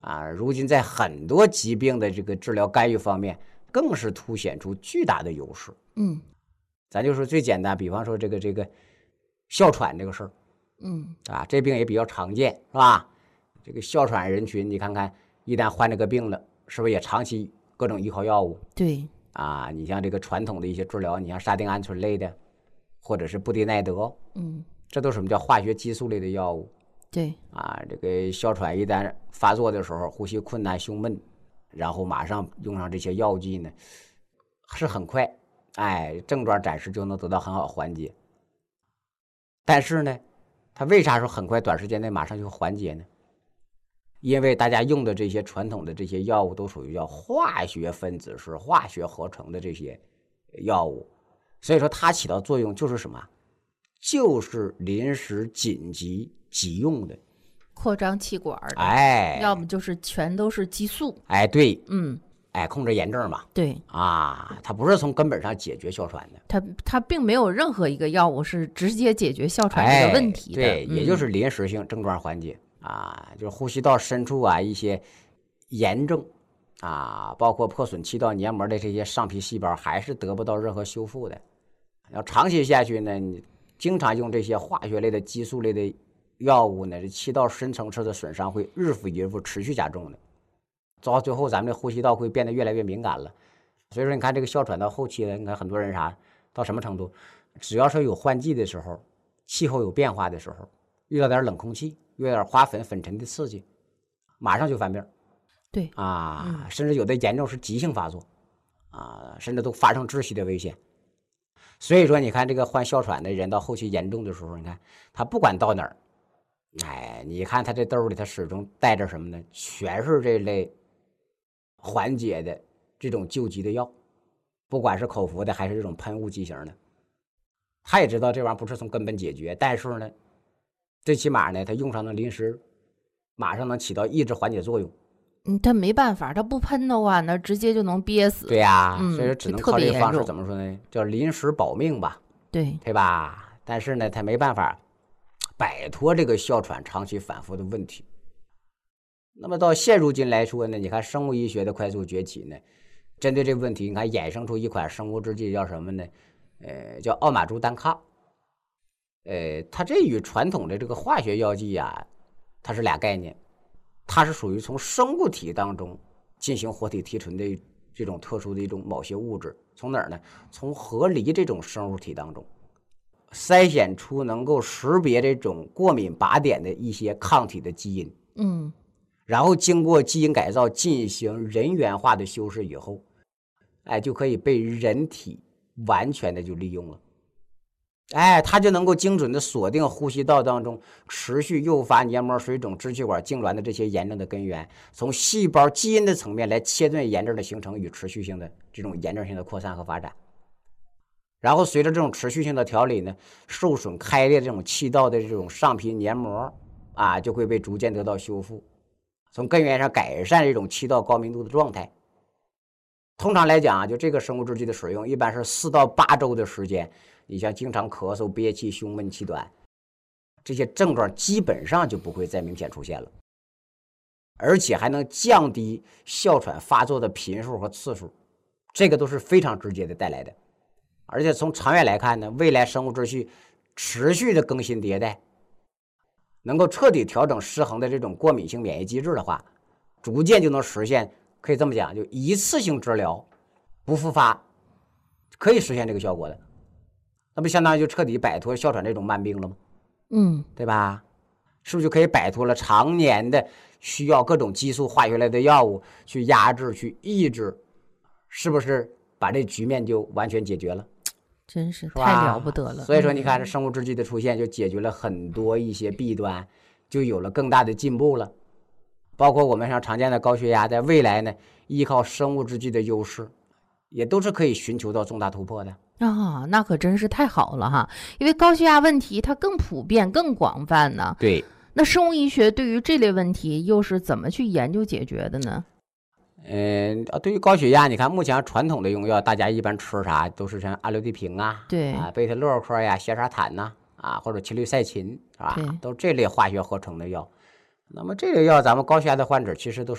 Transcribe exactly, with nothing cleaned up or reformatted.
啊，如今在很多疾病的这个治疗干预方面，更是凸显出巨大的优势。 嗯， 咱就说最简单，比方说这个这个哮喘这个事儿， 嗯啊，这病也比较常见，是吧？这个哮喘人群，你看看，一旦患这个病了，是不是也长期各种依靠药物？ 对， 啊，你像这个传统的一些治疗，你像沙丁胺醇类的，或者是布地奈德， 嗯， 这都是什么叫化学激素类的药物。 对， 啊，这个哮喘一旦发作的时候，呼吸困难、胸闷，然后马上用上这些药剂呢，是很快，哎，症状暂时就能得到很好缓解。但是呢，它为啥说很快、短时间内马上就缓解呢？因为大家用的这些传统的这些药物都属于叫化学分子式、化学合成的这些药物，所以说它起到作用就是什么？就是临时紧急急用的， 扩张气管的， 哎， 要么就是全都是激素。 哎，对， 嗯， 哎，控制炎症嘛， 对啊，它不是从根本上解决哮喘的， 它它并没有任何一个药物是直接解决哮喘这个问题的。 哎、对、 嗯， 也就是临时性症状缓解啊，就是呼吸道深处啊一些炎症啊，包括破损气道黏膜的这些上皮细胞还是得不到任何修复的。要长期下去呢，你经常用这些化学类的激素类的药物呢，这气道深层次的损伤会日复一日持续加重的，到最后咱们的呼吸道会变得越来越敏感了。所以说你看这个哮喘到后期呢，你看很多人啥到什么程度，只要是有换季的时候，气候有变化的时候，遇到点冷空气，遇到点花粉粉尘的刺激，马上就犯病。 对啊、 嗯， 甚至有的严重是急性发作啊，甚至都发生窒息的危险。所以说你看这个患哮喘的人到后期严重的时候，你看他不管到哪儿，哎，你看他这兜里他始终带着什么呢？全是这类缓解的这种救急的药，不管是口服的还是这种喷雾剂型的。他也知道这玩意儿不是从根本解决，但是呢，最起码呢，他用上能临时马上能起到抑制缓解作用。 嗯，他没办法，他不喷的话，那直接就能憋死。 对呀、啊嗯， 所以说只能就特靠这个方式， 别严重怎么说呢？叫临时保命吧， 对， 对吧？但是呢，他没办法摆脱这个哮喘长期反复的问题。那么到现如今来说呢，你看生物医学的快速崛起呢，针对这个问题，你看衍生出一款生物制剂叫什么呢？呃，叫奥马珠单抗。呃，它这与传统的这个化学药剂啊，它是俩概念。它是属于从生物体当中进行活体提纯的这种特殊的一种某些物质，从哪儿呢？从河狸这种生物体当中筛选出能够识别这种过敏靶点的一些抗体的基因， 嗯， 然后经过基因改造进行人源化的修饰以后，哎，就可以被人体完全的就利用了。哎，它就能够精准的锁定呼吸道当中持续诱发黏膜水肿、支气管痉挛的这些炎症的根源，从细胞基因的层面来切断炎症的形成与持续性的这种炎症性的扩散和发展。然后随着这种持续性的调理呢，受损开裂这种气道的这种上皮黏膜啊，就会被逐渐得到修复，从根源上改善这种气道高密度的状态。通常来讲啊，就这个生物制剂的使用，一般是四到八周的时间。你像经常咳嗽、憋气、胸闷、气短，这些症状基本上就不会再明显出现了，而且还能降低哮喘发作的频数和次数，这个都是非常直接的带来的。而且从长远来看呢，未来生物秩序持续的更新迭代，能够彻底调整失衡的这种过敏性免疫机制的话，逐渐就能实现，可以这么讲，就一次性治疗不复发，可以实现这个效果的。那不相当于就彻底摆脱哮喘这种慢病了吗？ 嗯， 对吧？是不是就可以摆脱了常年的需要各种激素化学类的药物去压制、去抑制？是不是把这局面就完全解决了？ 真是是吧？ 太了不得了。 所以说，你看这生物制剂的出现，就解决了很多一些弊端，就有了更大的进步了。包括我们像常见的高血压，在未来呢，依靠生物制剂的优势，也都是可以寻求到重大突破的。 啊，那可真是太好了哈！因为高血压问题它更普遍、更广泛呢。 对， 那生物医学对于这类问题又是怎么去研究解决的呢？ 嗯，对于高血压，你看目前传统的用药，大家一般吃啥都是像阿硫地平啊， 对啊，贝塔洛克呀、硒沙坦呐，啊，或者齐氯噻嗪，是吧？ 对， 都这类化学合成的药。那么这类药，咱们高血压的患者其实都是